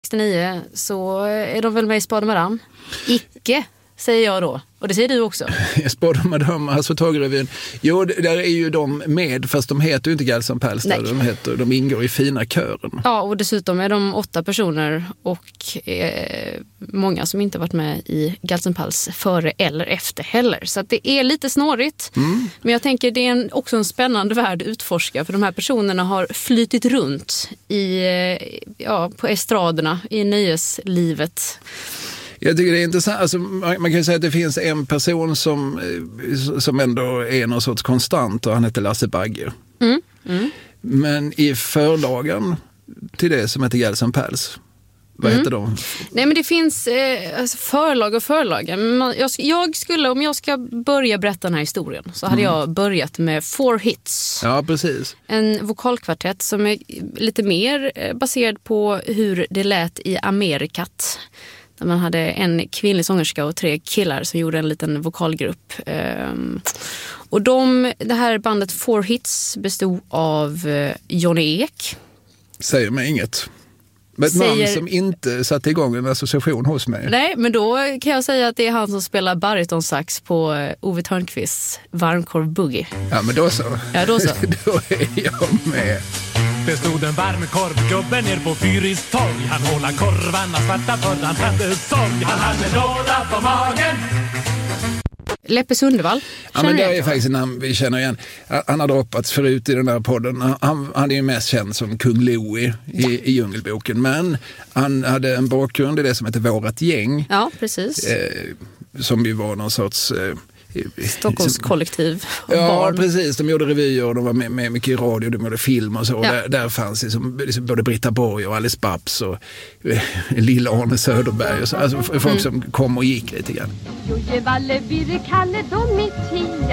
1969 så är de väl med i Spade Madame. Icke, säger jag då. Och det säger du också. Spade Madame, alltså Tagerevyn. Jo, där är ju de med, fast de heter ju inte Galsen Pals. De ingår i fina kören. Ja, och dessutom är de 8 personer och många som inte varit med i Galsen Pals före eller efter heller. Så att det är lite snårigt. Men jag tänker det är också en spännande värld att utforska, för de här personerna har flytit runt på estraderna, i nöjeslivet. Jag tycker det är intressant. Alltså, man kan ju säga att det finns en person som ändå är någon sorts konstant, och han heter Lasse Bagge. Men i förlagen till det som heter Galsen Pals, vad heter de? Nej, men det finns förlag och förlag. Jag skulle, om jag ska börja berätta den här historien, så hade jag börjat med 4 Hits. Ja, precis. En vokalkvartett som är lite mer baserad på hur det lät i Amerikat. Där man hade en kvinnlig sångerska och 3 killar som gjorde en liten vokalgrupp. Och det här bandet 4 Hits bestod av Johnny Ek. Säger mig inget. Men ett namn som inte satte igång en association hos mig. Nej, men då kan jag säga att det är han som spelar baritonsax på Ove Thörnqvists Varmkorv Boogie. Ja, men då så. Ja, då så. Då är jag med. Det stod en varmkorvgubbe ner på Fyris torg. Han hålla korvarna svarta för han hade sorg. Han hade låda på magen. Leppe Sundevall. Ja, men det är faktiskt en namn vi känner igen. Han har droppats förut i den här podden. Han är ju mest känd som Kung Louie i Djungelboken. Men han hade en bakgrund i det som heter Vårat gäng. Ja, precis. Som ju var någon sorts... Stockholms kollektiv. Ja, barn. Precis. De gjorde revyer och de var med mycket i radio, de gjorde film och så. Ja. Där fanns liksom både Britta Borg och Alice Babs och Lilla Arne Söderberg och så. Alltså folk som kom och gick lite grann.